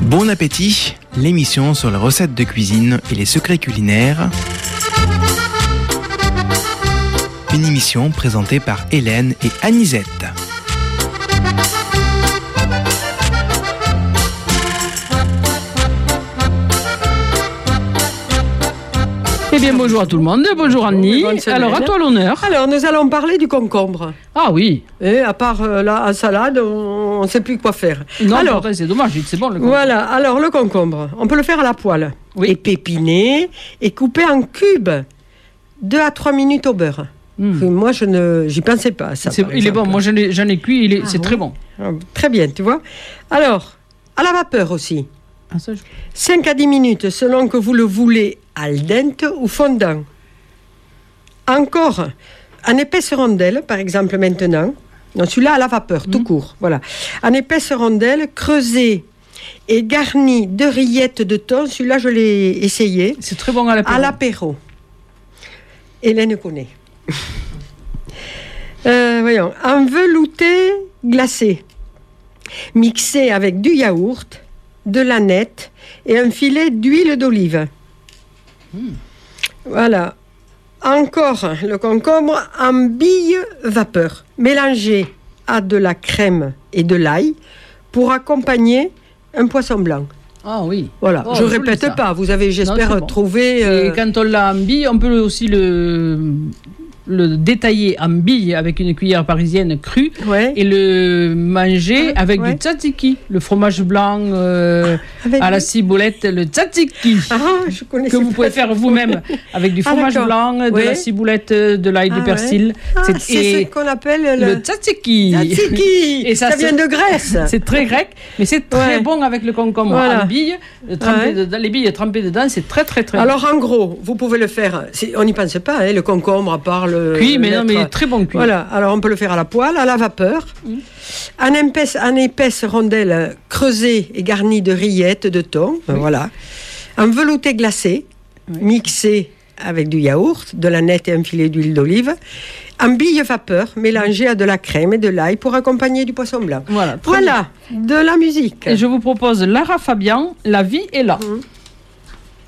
Bon appétit, l'émission sur les recettes de cuisine et les secrets culinaires. Une émission présentée par Hélène et Anisette. Eh bien, bonjour à tout le monde, bonjour Annie. Alors, à toi l'honneur. Alors, nous allons parler du concombre. Ah oui. Et à part la salade, on ne sait plus quoi faire. Non, alors, c'est dommage, c'est bon le concombre. Voilà, alors le concombre, on peut le faire à la poêle. Oui. Et pépiner, et couper en cubes, 2 à 3 minutes au beurre. Moi, j'y pensais pas à ça. Il est bon, moi j'en ai cuit, c'est très bon. Très bien, tu vois. Alors, à la vapeur aussi. 5 à 10 minutes, selon que vous le voulez al dente ou fondant. Encore, en épaisse rondelle, par exemple maintenant. Non, celui-là à la vapeur, tout court. Voilà. En épaisse rondelle, creusée et garnie de rillettes de thon. Celui-là, je l'ai essayé. C'est très bon à l'apéro. À l'apéro. Hélène connaît. Voyons. En velouté glacé. Mixé avec du yaourt, de la nette et un filet d'huile d'olive. Voilà. Encore le concombre en bille vapeur, mélangé à de la crème et de l'ail pour accompagner un poisson blanc. Ah oui. Voilà. Je ne répète pas. Vous avez, j'espère, trouvé. Et quand on l'a en bille, on peut aussi le détailler en bille avec une cuillère parisienne crue et le manger avec du tzatziki, le fromage blanc à la ciboulette, le tzatziki que vous pouvez faire vous-même avec du fromage blanc, de la ciboulette, de l'ail, du persil. C'est ce qu'on appelle le tzatziki. Et ça vient de Grèce. C'est très grec, mais c'est très bon avec le concombre en bille, les billes trempées dedans, c'est très très très. Alors en gros, vous pouvez le faire. On n'y pense pas, le concombre à part le cuit, mais non, mais très bon cuit. Voilà, alors on peut le faire à la poêle, à la vapeur, en épaisse rondelle creusée et garnie de rillettes de thon, voilà, en velouté glacé, mixé avec du yaourt, de la nette et un filet d'huile d'olive, en bille vapeur, mélangé à de la crème et de l'ail pour accompagner du poisson blanc. Voilà, de la musique. Et je vous propose Lara Fabian, La vie est là.